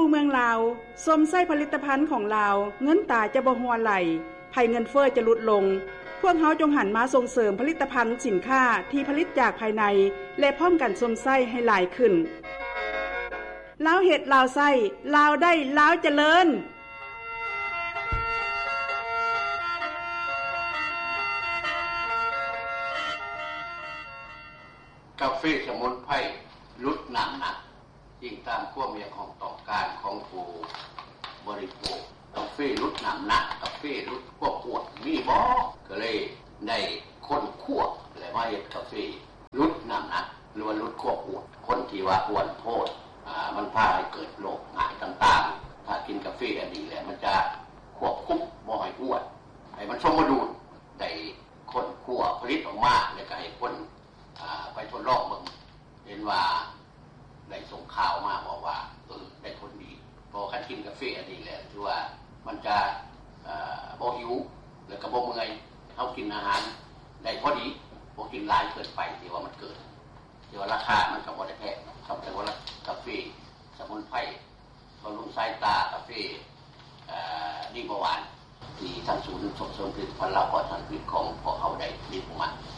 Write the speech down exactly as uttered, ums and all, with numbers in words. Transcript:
เมืองลาวส้มไส้ผลิตภัณฑ์ของลาวเงินตาจะบ่หัวไหลภัยเงินเฟ้อจะลดลงพวกเฮาจงหันมาส่งเสริมผลิตภัณฑ์สินค้าที่ผลิตจากภายในและพร้อมกันส้มไส้ให้หลายขึ้นลาวเฮ็ดลาวไส้ลาวได้ลาวเจริญกาแฟสมุนไพรลดน้ำหนักยิ่งตามความอยากของต้องการของผู้บริโภคกาแฟลดน้ำหนักกาแฟลดความอ้วนมีบ่ก็เลยได้คนคั่วและมาเฮ็ดกาแฟลดน้ำหนักหรือว่าลดความอ้วนคนที่ว่าอ้วนโพดอ่ามันพาให้เกิดโรคง่ายต่างๆถ้ากินกาแฟอันนี้แหละมันจะควบคุมบ่ให้อ้วนให้มันสมดุลได้คนคั่วผลิตออกมาแล้วก็ให้คนไปทดลองเบิ่งเห็นว่าได้ส่งข่าวมาบอกว่าเออได้ผลดีพอคันกินกาแฟอันนี้แหละคือว่ามันจะเอ่อบ่หิวแล้วก็บ่เมื่อยเฮากินอาหารได้พอดีบ่กินหลายเกินไปที่ว่ามันเกินที่ว่าราคามันก็บ่ได้แพงครับแต่ว่ากาแฟสมุนไพรบำรุงสายตากาแฟเอ่อดีกว่าหวานที่ทางศูนย์ส่งเสริมผลิตภัณฑ์เราก็ทางผลิตของพวกเขาได้ผลิตออกมา